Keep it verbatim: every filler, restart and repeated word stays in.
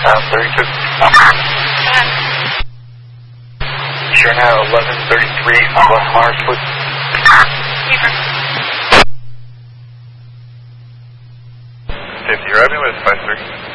Uh, thirty-two. Sure now, eleven thirty-three, West Mars, please. fifty, Robin with five three.